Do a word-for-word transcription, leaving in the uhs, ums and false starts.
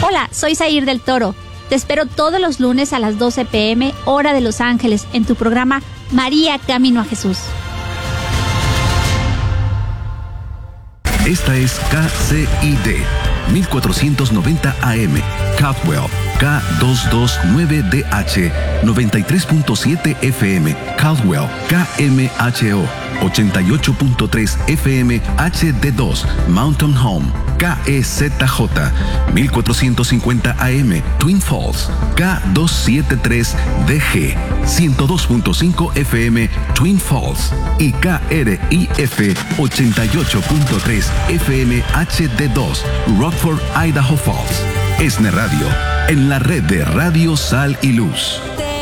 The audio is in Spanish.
Hola, soy Zair del Toro. Te espero todos los lunes a las doce pm, hora de Los Ángeles, en tu programa María Camino a Jesús. Esta es K C I D, mil cuatrocientos noventa A M, Caldwell, K doscientos veintinueve D H, noventa y tres punto siete F M, Caldwell, K M H O, ochenta y ocho punto tres F M H D dos, Mountain Home, K E Z J, mil cuatrocientos cincuenta A M, Twin Falls, K doscientos setenta y tres D G, ciento dos punto cinco F M, Twin Falls, y K R I F ochenta y ocho punto tres F M H D dos, Rockford, Idaho Falls. ESNE Radio, en la red de Radio Sal y Luz.